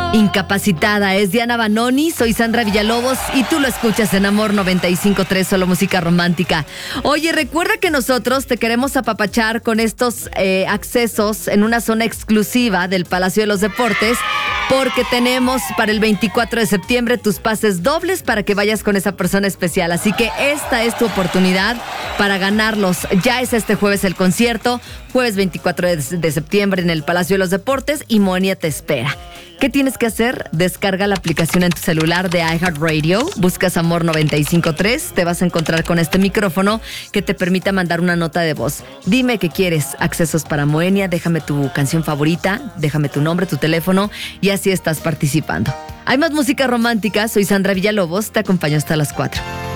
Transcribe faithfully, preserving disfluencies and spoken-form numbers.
Incapacitada es Diana Banoni, soy Sandra Villalobos y tú lo escuchas en Amor noventa y cinco punto tres, solo música romántica. Oye, recuerda que nosotros te queremos apapachar con estos eh, accesos en una zona exclusiva del Palacio de los Deportes, porque tenemos para el veinticuatro de septiembre tus pases dobles para que vayas con esa persona especial. Así que esta es tu oportunidad para ganarlos. Ya es este jueves el concierto, jueves veinticuatro de septiembre en el Palacio de los Deportes, y Moenia te espera. ¿Qué tienes que hacer? Descarga la aplicación en tu celular de iHeartRadio, buscas Amor noventa y cinco punto tres, te vas a encontrar con este micrófono que te permita mandar una nota de voz. Dime que quieres accesos para Moenia, déjame tu canción favorita, déjame tu nombre, tu teléfono, y así estás participando. Hay más música romántica, soy Sandra Villalobos, te acompaño hasta las cuatro.